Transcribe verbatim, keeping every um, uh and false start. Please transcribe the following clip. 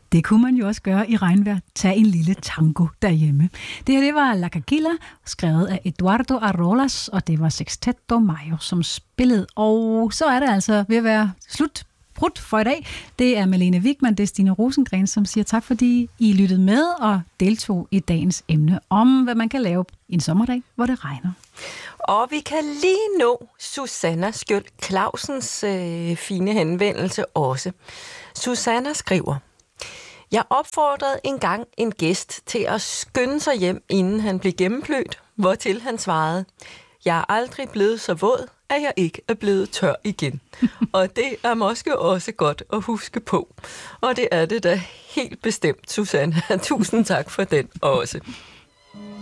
Det kunne man jo også gøre i regnvejr. Tag en lille tango derhjemme. Det her, det var La Caquila, skrevet af Eduardo Arolas, og det var Sexteto Mayo, som spillede. Og så er det altså ved at være slut brud for i dag. Det er Malene Wigman, det er Stine Rosengren, som siger tak, fordi I lyttede med og deltog i dagens emne om, hvad man kan lave en sommerdag, hvor det regner. Og vi kan lige nå Susanna Skjold Clausens øh, fine henvendelse også. Susanna skriver: Jeg opfordrede engang en gæst til at skynde sig hjem, inden han blev gennemblødt, hvortil han svarede: Jeg er aldrig blevet så våd, at jeg ikke er blevet tør igen. Og det er måske også godt at huske på. Og det er det da helt bestemt, Susanna. Tusind tak for den også.